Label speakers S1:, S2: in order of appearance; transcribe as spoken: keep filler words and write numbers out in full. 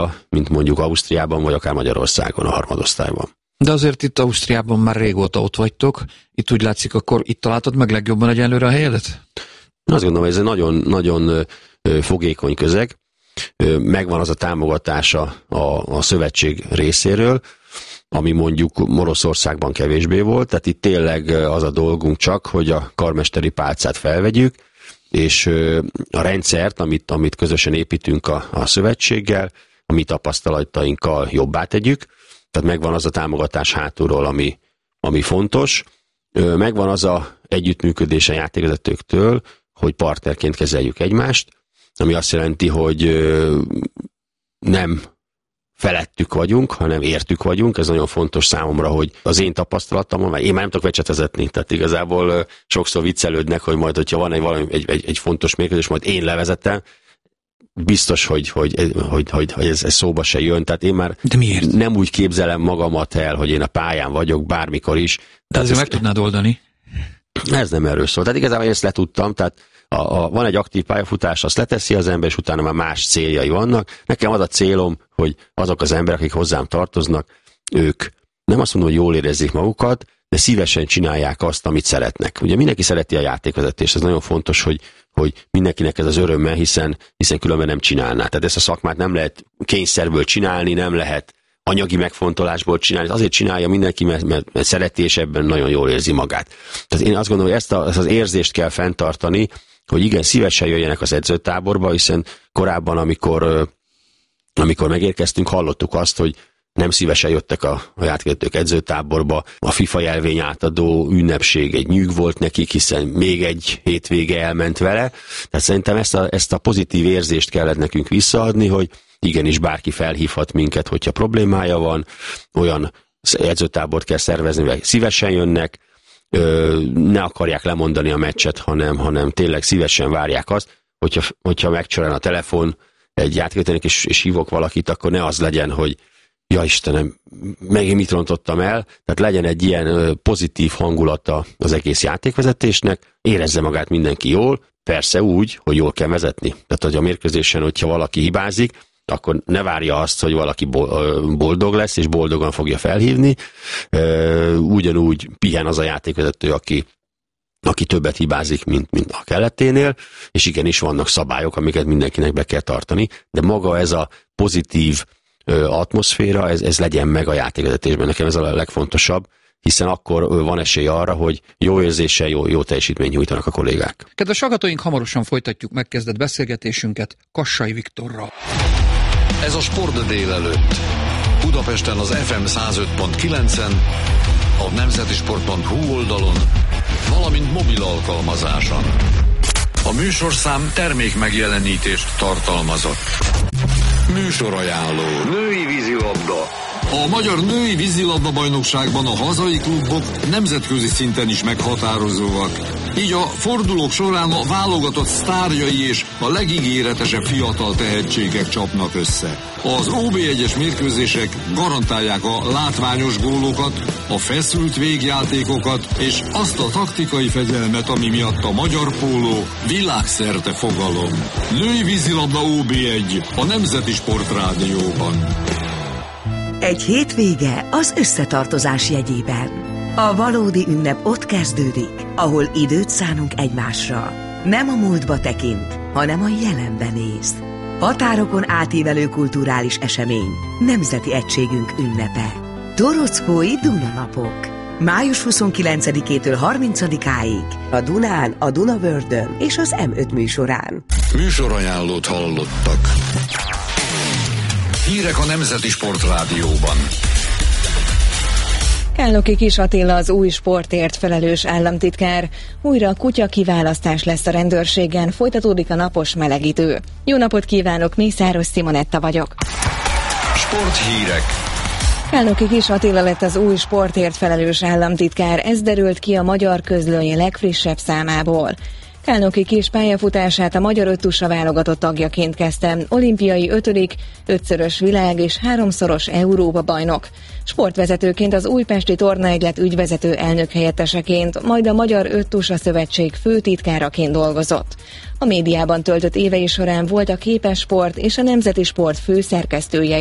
S1: mint mondjuk Ausztriában, vagy akár Magyarországon a harmadosztályban.
S2: De azért itt Ausztriában már régóta ott vagytok, itt úgy látszik, akkor itt találtad meg legjobban egyelőre a helyedet?
S1: Azt gondolom, hogy ez egy nagyon, nagyon fogékony közeg. Megvan az a támogatása a, a szövetség részéről, ami mondjuk Oroszországban kevésbé volt, tehát itt tényleg az a dolgunk csak, hogy a karmesteri pálcát felvegyük, és a rendszert, amit, amit közösen építünk a, a szövetséggel, a mi tapasztalatainkkal jobbá tegyük, tehát megvan az a támogatás hátulról, ami, ami fontos, megvan az a együttműködés a játékvezetőktől, hogy partnerként kezeljük egymást, ami azt jelenti, hogy nem felettük vagyunk, hanem értük vagyunk. Ez nagyon fontos számomra, hogy az én tapasztalatom, mert én már nem tudok meccset vezetni, tehát igazából sokszor viccelődnek, hogy majd, hogyha van egy, valami, egy, egy, egy fontos mérkőzés, majd én levezetem, biztos, hogy, hogy, hogy, hogy, hogy ez, ez szóba se jön. Tehát én már nem úgy képzelem magamat el, hogy én a pályán vagyok bármikor is.
S2: De azért meg tudnád oldani.
S1: Ez nem erről szól. Tehát igazából én ezt letudtam, tehát a, a, van egy aktív pályafutás, azt leteszi az ember, és utána már más céljai vannak. Nekem az a célom, hogy azok az emberek, akik hozzám tartoznak, ők nem azt mondom, hogy jól érezzék magukat, de szívesen csinálják azt, amit szeretnek. Ugye mindenki szereti a játékvezetést, ez nagyon fontos, hogy, hogy mindenkinek ez az örömmel, hiszen, hiszen különben nem csinálná. Tehát ezt a szakmát nem lehet kényszerből csinálni, nem lehet anyagi megfontolásból csinálni. Azért csinálja mindenki, mert, mert, mert szereti, és ebben nagyon jól érzi magát. Tehát én azt gondolom, hogy ezt, a, ezt az érzést kell fenntartani, hogy igen, szívesen jöjjenek az edzőtáborba, hiszen korábban, amikor, amikor megérkeztünk, hallottuk azt, hogy nem szívesen jöttek a, a játékvezetők edzőtáborba. A FIFA jelvény átadó ünnepség egy nyűg volt nekik, hiszen még egy hétvége elment vele. Tehát szerintem ezt a, ezt a pozitív érzést kellett nekünk visszaadni, hogy igenis bárki felhívhat minket, hogyha problémája van, olyan edzőtábort kell szervezni, vagy szívesen jönnek, ne akarják lemondani a meccset, hanem, hanem tényleg szívesen várják azt, hogyha, hogyha megcsörön a telefon egy játékvezetőnek, és, és hívok valakit, akkor ne az legyen, hogy ja Istenem, megint mit rontottam el, tehát legyen egy ilyen pozitív hangulata az egész játékvezetésnek, érezze magát mindenki jól, persze úgy, hogy jól kell vezetni. Tehát, hogy a mérkőzésen, hogyha valaki hibázik, akkor ne várja azt, hogy valaki boldog lesz, és boldogan fogja felhívni. Ugyanúgy pihen az a játékvezető, aki, aki többet hibázik, mint, mint a kelleténél, és igenis vannak szabályok, amiket mindenkinek be kell tartani, de maga ez a pozitív atmoszféra, ez, ez legyen meg a játékvezetésben. Nekem ez a legfontosabb, hiszen akkor van esély arra, hogy jó érzéssel, jó, jó teljesítményt nyújtanak a kollégák.
S2: Kedves hallgatóink, hamarosan folytatjuk megkezdett beszélgetésünket Kassai Viktorral.
S3: Ez a Sport délelőtt. Budapesten az ef em száz öt pont kilencen, a nemzetisport pont hu oldalon, valamint mobil alkalmazáson. A műsorszám termék megjelenítést tartalmazott. Műsorajánló. Női vízilabda. A Magyar Női Vízilabda-bajnokságban a hazai klubok nemzetközi szinten is meghatározóak. Így a fordulók során a válogatott sztárjai és a legígéretesebb fiatal tehetségek csapnak össze. Az ó bé egyes mérkőzések garantálják a látványos gólokat, a feszült végjátékokat és azt a taktikai fegyelmet, ami miatt a magyar póló világszerte fogalom. Női vízilabda ó bé egy a Nemzeti Sportrádióban.
S4: Egy hétvége az összetartozás jegyében. A valódi ünnep ott kezdődik, ahol időt szánunk egymásra. Nem a múltba tekint, hanem a jelenbe néz. Határokon átívelő kulturális esemény, nemzeti egységünk ünnepe. Torockói Dunanapok. május huszonkilencedikétől harmincadikáig a Dunán, a Dunavördön és az em öt műsorán.
S3: Műsorajánlót hallottak. Hírek a Nemzeti Sportrádióban.
S5: Kálnoki Kis Attila az új sportért felelős államtitkár. Újra a kutya kiválasztás lesz a rendőrségen, folytatódik a napos meleg idő. Jó napot kívánok, Mészáros Simonetta vagyok.
S3: Sporthírek.
S5: Kálnoki Kis Attila lett az új sportért felelős államtitkár, ez derült ki a Magyar Közlöny legfrissebb számából. Kálnoki Kis pályafutását a magyar öttusa válogatott tagjaként kezdte, olimpiai ötödik, ötszörös világ és háromszoros Európa bajnok. Sportvezetőként az Újpesti Tornaegylet ügyvezető elnök helyetteseként, majd a Magyar Öttusa Szövetség főtitkáraként dolgozott. A médiában töltött évei során volt a Képes Sport és a Nemzeti Sport főszerkesztője